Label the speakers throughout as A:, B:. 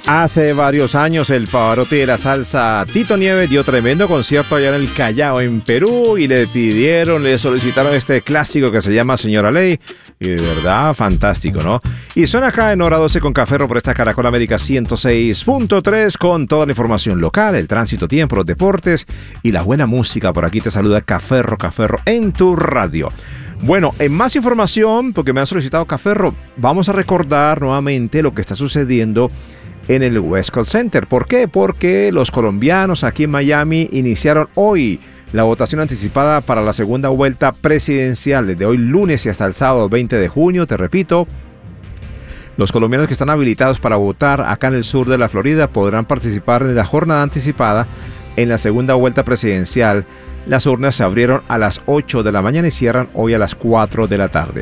A: Hace varios años el Pavarotti de la salsa Tito Nieves dio tremendo concierto allá en el Callao, en Perú, y le solicitaron este clásico que se llama Señora Ley, y de verdad fantástico, ¿no? Y suena acá en Hora 12 con Cafferro por esta Caracol América 106.3 con toda la información local, el tránsito, tiempo, los deportes y la buena música. Por aquí te saluda Cafferro en tu radio. Bueno, en más información, porque me han solicitado Cafferro, vamos a recordar nuevamente lo que está sucediendo en el Westcott Center. ¿Por qué? Porque los colombianos aquí en Miami iniciaron hoy la votación anticipada para la segunda vuelta presidencial, desde hoy lunes y hasta el sábado 20 de junio. Te repito, los colombianos que están habilitados para votar acá en el sur de la Florida podrán participar en la jornada anticipada en la segunda vuelta presidencial. Las urnas se abrieron a las 8 de la mañana y cierran hoy a las 4 de la tarde.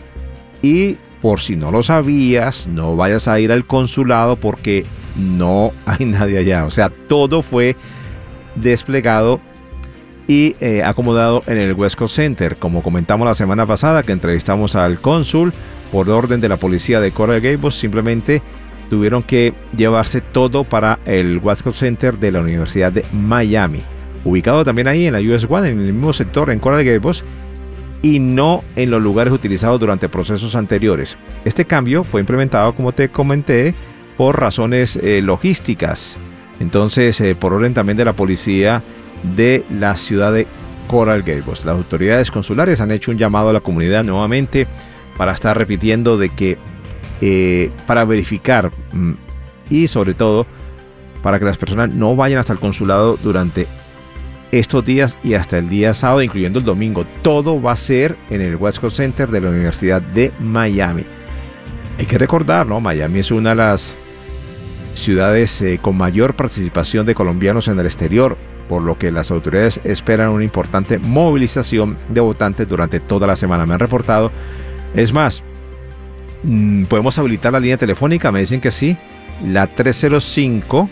A: Y por si no lo sabías, no vayas a ir al consulado porque no hay nadie allá. O sea, todo fue desplegado y acomodado en el Westcott Center. Como comentamos la semana pasada que entrevistamos al cónsul, por orden de la policía de Coral Gables, simplemente tuvieron que llevarse todo para el Westcott Center de la Universidad de Miami, ubicado también ahí en la US One, en el mismo sector en Coral Gables, y no en los lugares utilizados durante procesos anteriores. Este cambio fue implementado, como te comenté, por razones logísticas. Entonces, por orden también de la policía de la ciudad de Coral Gables. Las autoridades consulares han hecho un llamado a la comunidad nuevamente para estar repitiendo de que para verificar y sobre todo para que las personas no vayan hasta el consulado durante estos días y hasta el día sábado, incluyendo el domingo. Todo va a ser en el Westcott Center de la Universidad de Miami. Hay que recordar, ¿no? Miami es una de las ciudades con mayor participación de colombianos en el exterior, por lo que las autoridades esperan una importante movilización de votantes durante toda la semana. Me han reportado. Es más, ¿podemos habilitar la línea telefónica? Me dicen que sí. La 305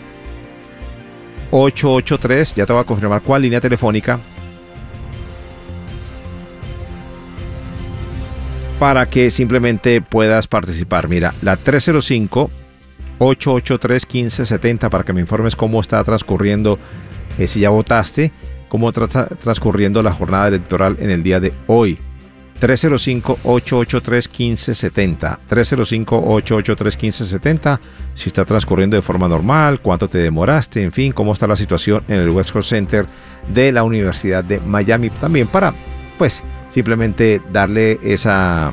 A: 883, ya te voy a confirmar cuál línea telefónica, para que simplemente puedas participar. Mira, la 305-883-1570, para que me informes cómo está transcurriendo, si ya votaste, cómo está transcurriendo la jornada electoral en el día de hoy. 305-883-1570. 305-883-1570. Si está transcurriendo de forma normal, cuánto te demoraste, en fin, cómo está la situación en el Westcott Center de la Universidad de Miami. También para, pues, simplemente darle esa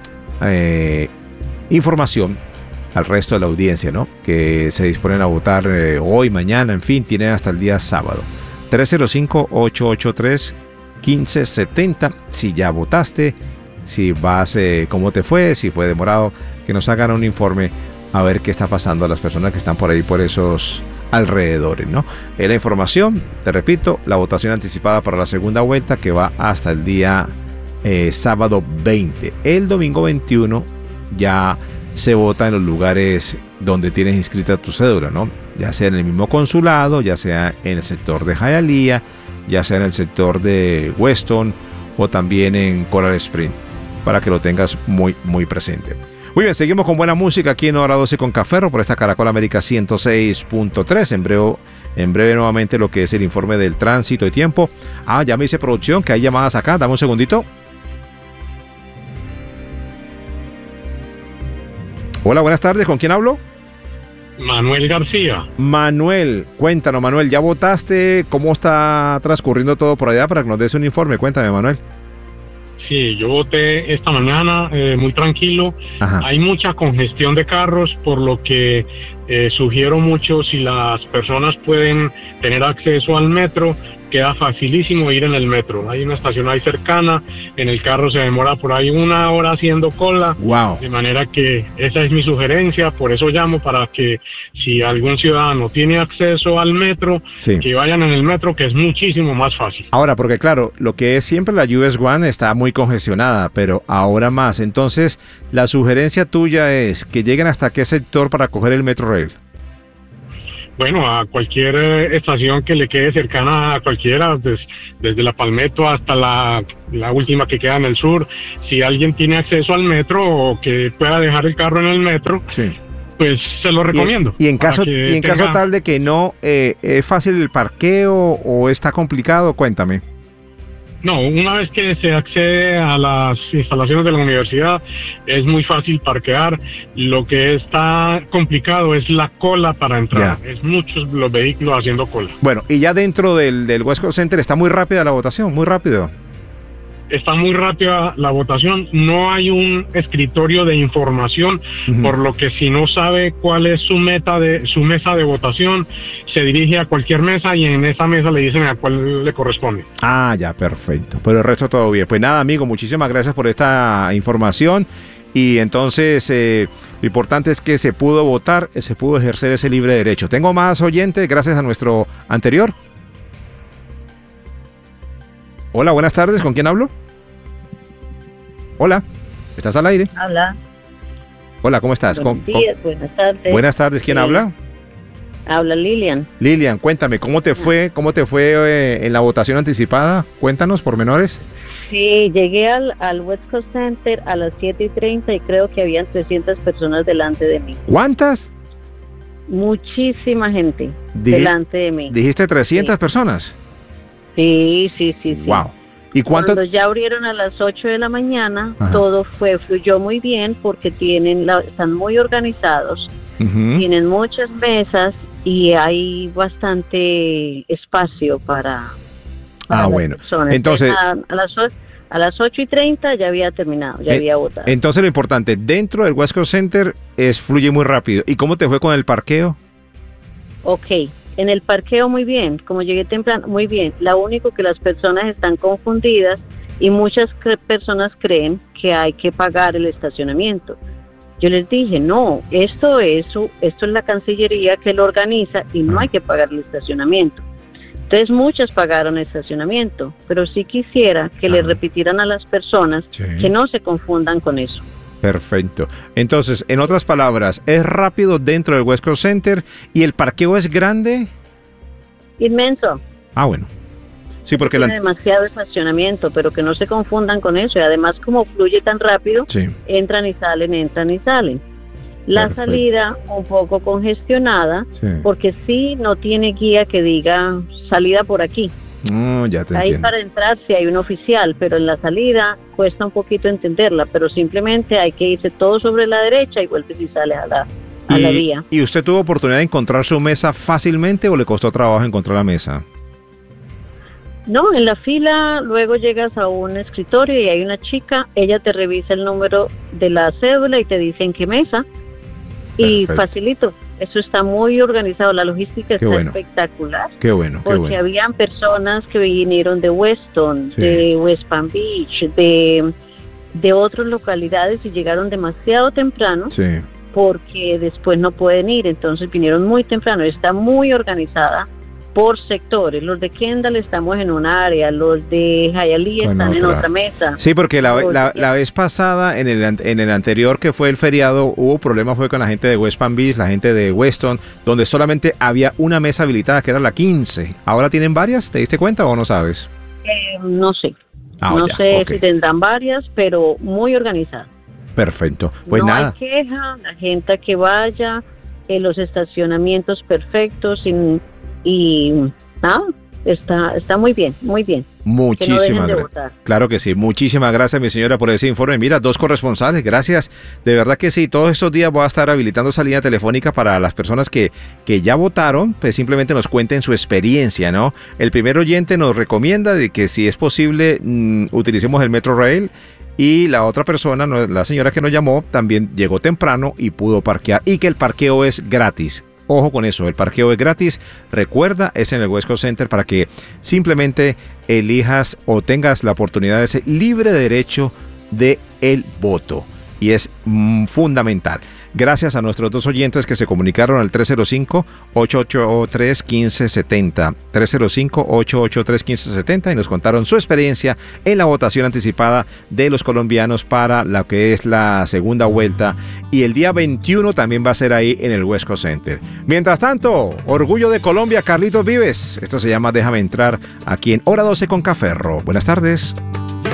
A: información al resto de la audiencia, ¿no? Que se disponen a votar hoy, mañana, en fin, tienen hasta el día sábado. 305-883-1570. Si ya votaste, si vas, cómo te fue, si fue demorado, que nos hagan un informe a ver qué está pasando a las personas que están por ahí, por esos alrededores, ¿no? La información, te repito, la votación anticipada para la segunda vuelta que va hasta el día sábado 20. El domingo 21 ya se vota en los lugares donde tienes inscrita tu cédula, ¿no? Ya sea en el mismo consulado, ya sea en el sector de Hialeah, ya sea en el sector de Weston o también en Coral Springs, para que lo tengas muy, muy presente. Muy bien, seguimos con buena música aquí en Hora 12 con Cafferro por esta Caracol América 106.3. En breve nuevamente lo que es el informe del tránsito y tiempo. Ya me dice producción que hay llamadas acá. Dame un segundito. Hola, buenas tardes. ¿Con quién hablo?
B: Manuel García.
A: Manuel, cuéntanos, Manuel, ¿ya votaste? ¿Cómo está transcurriendo todo por allá para que nos des un informe? Cuéntame, Manuel.
B: Sí, yo voté esta mañana muy tranquilo. Ajá. Hay mucha congestión de carros, por lo que sugiero mucho, si las personas pueden tener acceso al metro, queda facilísimo ir en el metro. Hay una estación ahí cercana, en el carro se demora por ahí 1 hora haciendo cola.
A: Wow.
B: De manera que esa es mi sugerencia, por eso llamo, para que si algún ciudadano tiene acceso al metro, sí, que vayan en el metro, que es muchísimo más fácil.
A: Ahora, porque claro, lo que es siempre la US One está muy congestionada, pero ahora más. Entonces, la sugerencia tuya es que lleguen hasta qué sector para coger el Metrorail.
B: Bueno, a cualquier estación que le quede cercana a cualquiera, desde la Palmetto hasta la última que queda en el sur. Si alguien tiene acceso al metro o que pueda dejar el carro en el metro, sí, pues se lo recomiendo.
A: Y en caso tal de que no, ¿es fácil el parqueo o está complicado? Cuéntame.
B: No, una vez que se accede a las instalaciones de la universidad, es muy fácil parquear. Lo que está complicado es la cola para entrar. Es muchos los vehículos haciendo cola.
A: Bueno, y ya dentro del West Coast Center está muy rápida la votación, muy rápido.
B: Está muy rápida la votación, no hay un escritorio de información, por lo que si no sabe cuál es su mesa de votación, se dirige a cualquier mesa y en esa mesa le dicen a cuál le corresponde.
A: Ah, ya, perfecto. Pero el resto todo bien. Pues nada, amigo, muchísimas gracias por esta información. Y entonces lo importante es que se pudo votar, se pudo ejercer ese libre derecho. Tengo más oyentes gracias a nuestro anterior. Hola, buenas tardes. ¿Con quién hablo? Hola, ¿estás al aire?
C: Habla.
A: Hola, ¿cómo estás?
C: Buenos días, buenas tardes.
A: Buenas tardes. ¿Quién habla?
C: Habla Lilian.
A: Lilian, cuéntame, ¿cómo te fue en la votación anticipada? Cuéntanos, pormenores.
C: Sí, llegué al West Coast Center a las 7:30 y creo que habían 300 personas delante de mí.
A: ¿Cuántas?
C: Muchísima gente delante de mí.
A: ¿Dijiste 300 personas?
C: Sí.
A: Wow. ¿Y cuánto?
C: Cuando ya abrieron a las 8 de la mañana, todo fluyó muy bien porque están muy organizados, tienen muchas mesas y hay bastante espacio para
A: bueno.
C: Personas.
A: Entonces,
C: a las 8:30 ya había terminado, ya había votado.
A: Entonces lo importante, dentro del West Coast Center fluye muy rápido. ¿Y cómo te fue con el parqueo?
C: Ok. En el parqueo muy bien, como llegué temprano, muy bien. Lo único que las personas están confundidas y muchas personas creen que hay que pagar el estacionamiento. Yo les dije, no, esto es la Cancillería que lo organiza y no hay que pagar el estacionamiento. Entonces muchas pagaron el estacionamiento, pero sí quisiera que le repitieran a las personas que no se confundan con eso.
A: Perfecto. Entonces, en otras palabras, ¿es rápido dentro del West Coast Center y el parqueo es grande?
C: Inmenso.
A: Ah, bueno. Sí, porque
C: tiene demasiado estacionamiento, pero que no se confundan con eso. Y además, como fluye tan rápido, entran y salen. La Perfecto. Salida un poco congestionada, porque sí no tiene guía que diga salida por aquí.
A: Ya te
C: ahí
A: entiendo.
C: Para entrar sí hay un oficial, pero en la salida cuesta un poquito entenderla, pero simplemente hay que irse todo sobre la derecha y vuelve y sale a la vía.
A: ¿Y usted tuvo oportunidad de encontrar su mesa fácilmente o le costó trabajo encontrar la mesa?
C: No, en la fila luego llegas a un escritorio y hay una chica, ella te revisa el número de la cédula y te dice en qué mesa. Y facilito. Eso está muy organizado, la logística está espectacular.
A: Qué bueno.
C: Porque habían personas que vinieron de Weston, de West Palm Beach, de otras localidades y llegaron demasiado temprano porque después no pueden ir, entonces vinieron muy temprano. Está muy organizada por sectores. Los de Kendall estamos en un área, los de Hialeah están en otra mesa.
A: Sí, porque la vez pasada, en el anterior que fue el feriado, hubo problemas fue con la gente de West Palm Beach, la gente de Weston, donde solamente había una mesa habilitada, que era la 15. ¿Ahora tienen varias? ¿Te diste cuenta o no sabes?
C: No sé. No sé si tendrán varias, pero muy organizada.
A: Perfecto. Pues
C: no
A: nada.
C: hay queja, la gente que vaya, los estacionamientos perfectos y nada, está muy bien, muy bien.
A: Muchísimas gracias. Claro que sí. Muchísimas gracias, mi señora, por ese informe. Mira, 2 corresponsales, gracias. De verdad que sí, todos estos días voy a estar habilitando esa línea telefónica para las personas que ya votaron, pues simplemente nos cuenten su experiencia, ¿no? El primer oyente nos recomienda de que si es posible utilicemos el Metro Rail. Y la otra persona, la señora que nos llamó, también llegó temprano y pudo parquear. Y que el parqueo es gratis. Ojo con eso, el parqueo es gratis. Recuerda, es en el West Coast Center para que simplemente elijas o tengas la oportunidad de ese libre derecho de el voto. Y es fundamental. Gracias a nuestros 2 oyentes que se comunicaron al 305-883-1570. 305-883-1570 y nos contaron su experiencia en la votación anticipada de los colombianos para lo que es la segunda vuelta. Y el día 21 también va a ser ahí en el West Coast Center. Mientras tanto, Orgullo de Colombia, Carlitos Vives. Esto se llama Déjame Entrar aquí en Hora 12 con Caferro. Buenas tardes.